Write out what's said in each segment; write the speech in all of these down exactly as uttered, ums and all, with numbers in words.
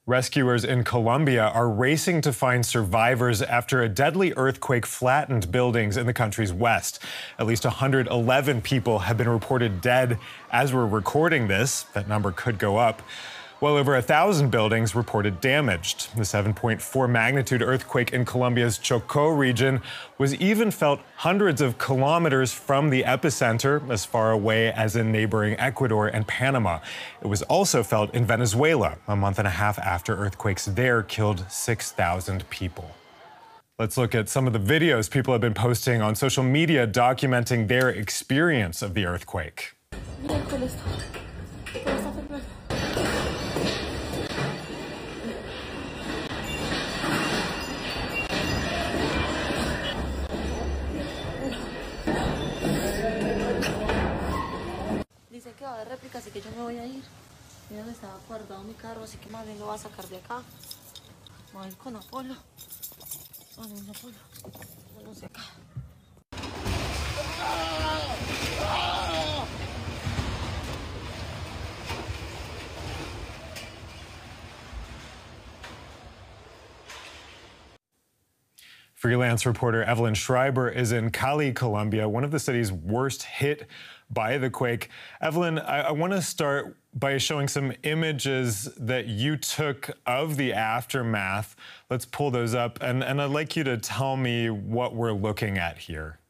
Rescuers in Colombia are racing to find survivors after a deadly earthquake flattened buildings in the country's west. At least one hundred eleven people have been reported dead as we're recording this. That number could go up. Well over a thousand buildings reported damaged. The seven point four magnitude earthquake in Colombia's Chocó region was even felt hundreds of kilometers from the epicenter, as far away as in neighboring Ecuador and Panama. It was also felt in Venezuela, a month and a half after earthquakes there killed six thousand people. Let's look at some of the videos people have been posting on social media documenting their experience of the earthquake. Dice que va a haber réplica, así que yo me voy a ir. Mira que estaba guardado mi carro, así que más bien lo voy a sacar de acá. Voy a ir con Apolo. Con un Apolo. No sé acá. Freelance reporter Evelyn Schreiber is in Cali, Colombia, one of the cities worst hit by the quake. Evelyn, I, I want to start by showing some images that you took of the aftermath. Let's pull those up, and, and I'd like you to tell me what we're looking at here.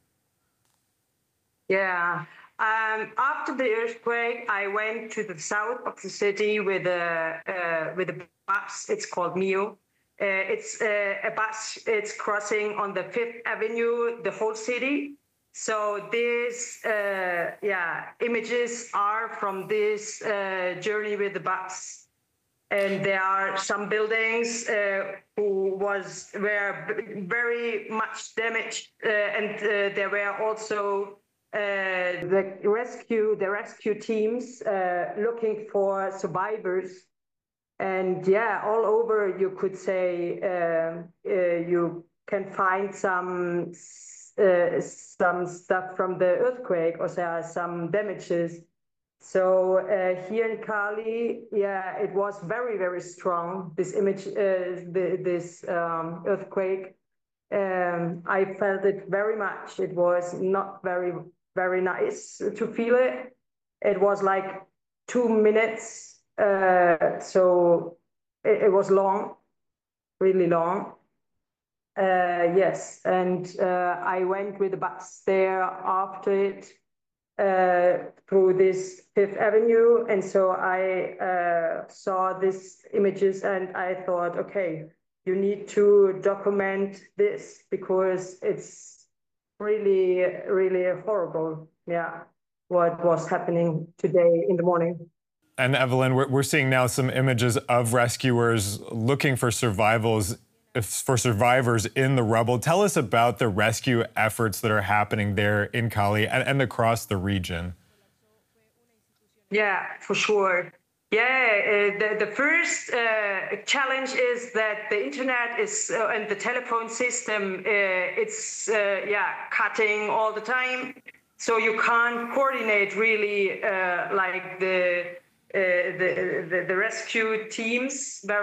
Yeah. Um, after the earthquake, I went to the south of the city with a, uh, with a bus. It's called Mio. Uh, it's uh, a bus, it's crossing on the Fifth Avenue, the whole city. So these uh, yeah, images are from this uh, journey with the bus. And there are some buildings uh, who was were very much damaged, uh, and uh, there were also uh, the rescue the rescue teams uh, looking for survivors. And yeah, all over you could say uh, uh, you can find some uh, some stuff from the earthquake, or there are some damages. So uh, here in Cali, yeah, it was very very strong. This image, uh, the, this um, earthquake, um, I felt it very much. It was not very very nice to feel it. It was like two minutes. Uh, so it, it was long, really long. Uh, yes, and uh, I went with the bus there after it uh, through this Fifth Avenue, and so I uh, saw these images, and I thought, okay, you need to document this because it's really, really horrible. Yeah, what was happening today in the morning. And Evelyn, we're seeing now some images of rescuers looking for survivals, for survivors in the rubble. Tell us about the rescue efforts that are happening there in Cali and, and across the region. Yeah, for sure. Yeah, uh, the, the first uh, challenge is that the internet is uh, and the telephone system, uh, it's uh, yeah cutting all the time, so you can't coordinate really uh, like the. Uh, the, the the rescue teams.